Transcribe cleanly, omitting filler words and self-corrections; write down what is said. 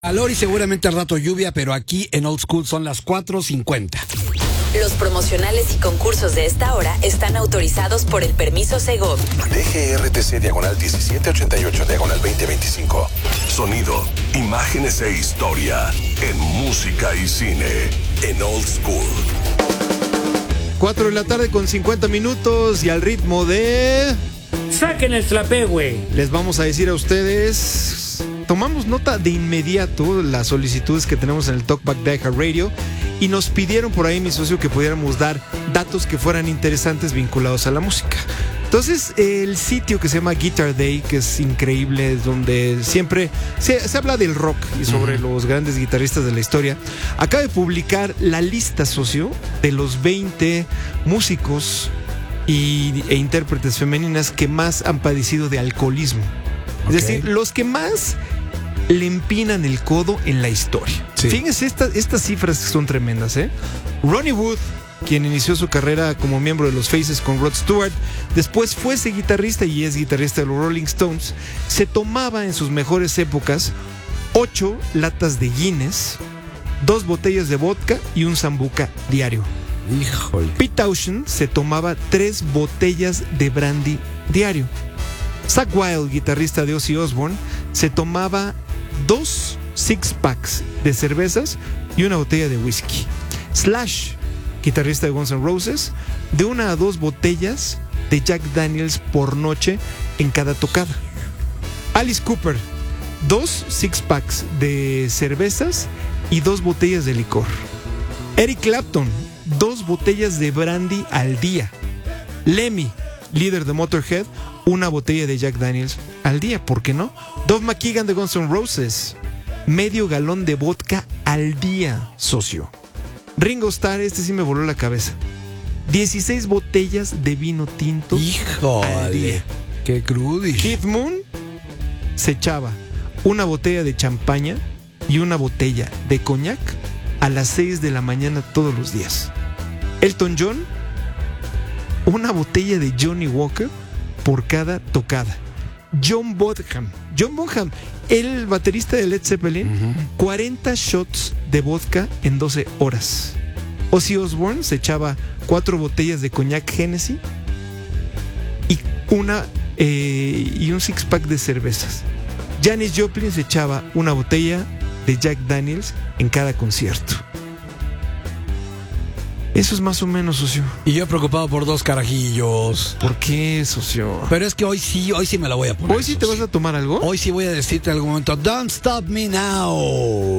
Calor y seguramente al rato lluvia, pero aquí en Old School son las 4:50. Los promocionales y concursos de esta hora están autorizados por el permiso Segov. DGRTC/1788/2025. Sonido, imágenes e historia en música y cine en Old School. 4:50 p.m. y al ritmo de... ¡Saquen el trapé, güey! Les vamos a decir a ustedes... Tomamos nota de inmediato las solicitudes que tenemos en el Talkback de iHeartRadio y nos pidieron por ahí, mi socio, que pudiéramos dar datos que fueran interesantes vinculados a la música. Entonces, el sitio que se llama Guitar Day, que es increíble, es donde siempre se habla del rock y sobre los grandes guitarristas de la historia, acaba de publicar la lista, socio, de los 20 músicos e intérpretes femeninas que más han padecido de alcoholismo. Es decir, los que más le empinan el codo en la historia. Sí. Fíjense estas cifras que son tremendas, ¿eh? Ronnie Wood, quien inició su carrera como miembro de los Faces con Rod Stewart, después fue ese guitarrista y es guitarrista de los Rolling Stones, se tomaba en sus mejores épocas 8 latas de Guinness, 2 botellas de vodka y un sambuca diario. Híjole. Pete Townshend se tomaba 3 botellas de brandy diario. Zakk Wylde, guitarrista de Ozzy Osbourne, se tomaba 2 six-packs de cervezas y una botella de whisky. Slash, guitarrista de Guns N' Roses, de 1 a 2 botellas de Jack Daniels por noche en cada tocada. Alice Cooper, 2 six-packs de cervezas y 2 botellas de licor. Eric Clapton, 2 botellas de brandy al día. Lemmy, líder de Motorhead, 1 botella de Jack Daniels al día, ¿por qué no? Dov McKagan de Guns N' Roses, medio galón de vodka al día, socio. Ringo Starr, este sí me voló la cabeza, 16 botellas de vino tinto al día. Híjole, qué crudo. Keith Moon se echaba 1 botella de champaña y 1 botella de coñac a las 6 de la mañana todos los días. Elton John, 1 botella de Johnny Walker por cada tocada. John Bonham, el baterista de Led Zeppelin, 40 shots de vodka en 12 horas. Ozzy Osbourne se echaba 4 botellas de coñac Hennessy y un six-pack de cervezas. Janis Joplin se echaba 1 botella de Jack Daniels en cada concierto. Eso es más o menos, socio. Y yo preocupado por 2 carajillos. ¿Por qué, socio? Pero es que hoy sí me la voy a poner. ¿Hoy sí te vas a tomar algo? Hoy sí voy a decirte en algún momento, don't stop me now.